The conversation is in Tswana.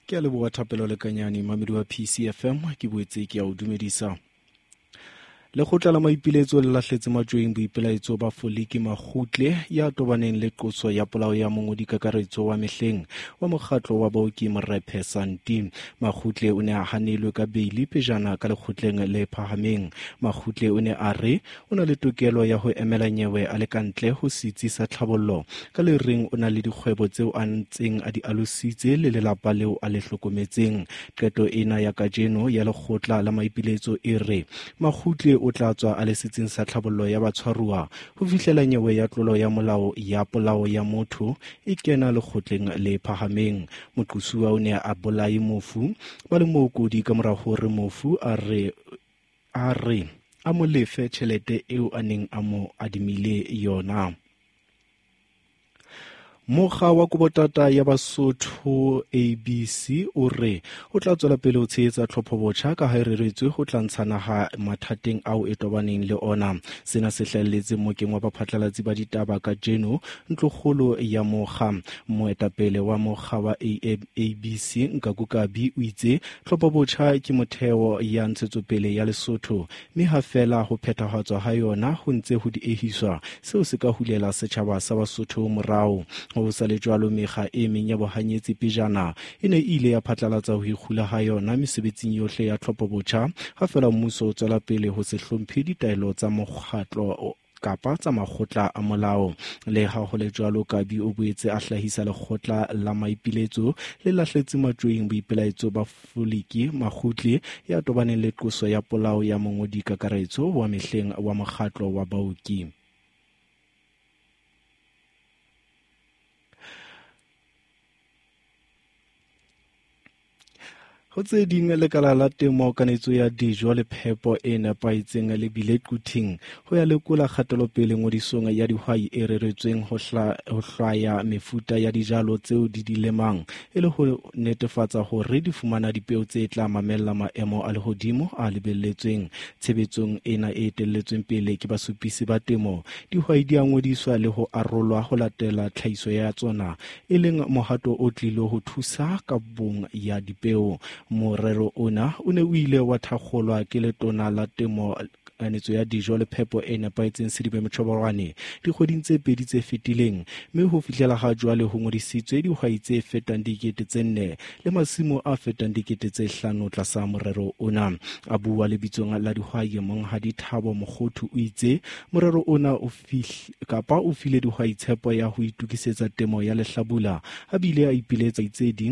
Ke a leboa Thapelo Lekanyane, mamedi wa PCFM, ke boetse ke a o dumedisa. Lekgotla la Maipiletso le lahletse majweng boipelaetso ba Foliki Makgutle ya tobaneng le qoso ya polao ya mongodi-kakaretso wa mehleng wa mokgatlo wa baoki Morepe Santi. Makgutle o ne a hanelwe ka beili pejana ka lekgotleng le phahameng. Makgutle o ne a re o na le tokelo ya ho emela nyewe a le kantle ho setsi sa tlhabollo, ka le reng o na le dikgwebo tseo a ntseng a di alositse le lelapa leo a le hlokometseng. Qeto ena ya kajeno ya Lekgotla la Maipiletso e re Makgutle o tla tswa a le setsing sa tlhabollo ya batshwaruwa ho fihlela nyewe ya tlolo ya molao ya polao ya motho e kena lekgotleng le phahameng. Moqosuwa o ne a bolaye mofu ba le mookodi ka mora hore mofu a re a mo lefe tjhelete eo a neng a mo adimile yona. Mokga wa Kubotata ya Basotho ABC o re o tla tswela pele ho tshehetsa tlhophobotjha ka ha e reretswe ho tla ntsha naha mathateng ao e tobaneng le ona. Sena se hlahelletse mokeng wa baphatlalatsi ba ditaba ka jeno ntlokgolo ya mokga. Moetapele wa mokga wa ABC Nkaku Kabi o itse tlhophobotjha ke motheo ya ntshetsopele ya Lesotho, mme ha fela ho phethahatswa ha yona ho ntse ho diehiswa, seo se ka hulela setjhaba sa Basotho morao. Ho sa le jwalo, mekga e meng ya bohanyetsi pejana e ne ile ya phatlalatsa ho ikgula ha yona mesebetsing yohle ya tlhophobotjha ha fela mmuso o tswela pele ho se hlomphe ditaelo tsa mokgatlo kapa tsa makgotla a molao. Le ha ho le jwalo, Kabi o boetse a hlahisa Lekgotla la Maipiletso le lahletse majweng boipelaetso ba Foliki Makgutle ya tobaneng le qoso ya polao ya mongodi-kakaretso wa mehleng wa mokgatlo wa baoki. Ho tse ding, lekala la temo, kanetso ya dijo le phepo e nepahetseng le bile quting ho ya lekola kgatelopele ngodisong ya dihwai e reretsweng ho hlwaya mefuta ya dijalo tseo di lemang e le ho netefatsa hore di fumana dipeo tse tla mamella maemo a lehodimo a lebelletsweng. Tshebetsong ena e etelletsweng pele ke basupisi ba temo, dihwai di a ngodiswa le ho arolwa ho latela tlhahiso ya tsona, e leng mohato o tlile ho thusa ka bong ya dipeo. Morero ona o ne o ile wa thakgolwa ke letona la temo, kanetso ya dijo le phepo e nepahetseng Sedibe Mthomboane dikgweding tse pedi tse fetileng, mme ho fihlela ha jwale ho ngodisitswe dihwai tse fetang 4,000 le masimo a fetang 5,000 tlasa morero ona. A bua lebitsong la dihwai, Monghadi Thabo Mokgothu o itse morero ona o file dihwai tshepo ya ho itukisetsa temo ya lehlabula, a bile a ipiletsa tse ding